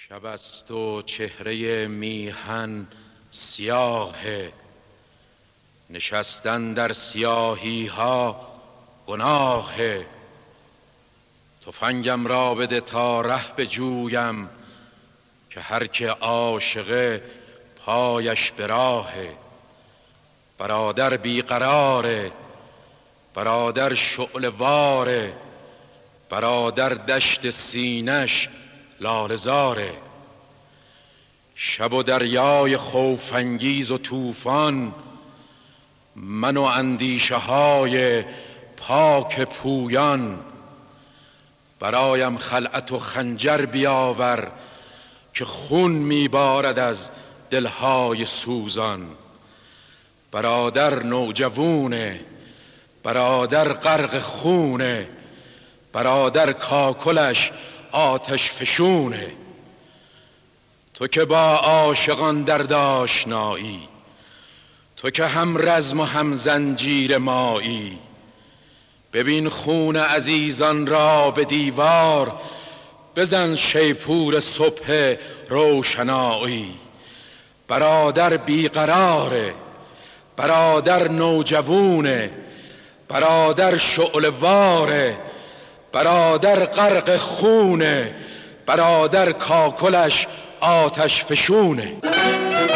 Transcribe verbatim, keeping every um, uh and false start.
شب است و چهره میهن سیاه، نشستن در سیاهی ها گناه. تفنگم را بده تا ره بجویم، که هر که عاشقه پایش به راهه. برادر بیقراره، برادر شعله واره، برادر دشت سینش لاله‌زاره. شب و دریای خوف انگیز و طوفان، من و اندیشه های پاک پویان. برایم خلعت و خنجر بیاور، که خون میبارد از دلهای سوزان. برادر نوجوونه، برادر غرق خونه، برادر کاکلش آتش فشونه. تو که با عاشقان درد آشنایی، تو که هم رزم و هم زنجیر مایی. ببین خون عزیزان را به دیوار، بزن شیپور صبح روشنایی. برادر بیقراره، برادر نوجوونه، برادر شعله واره، برادر غرق خونه، برادر کاکلش آتش فشونه.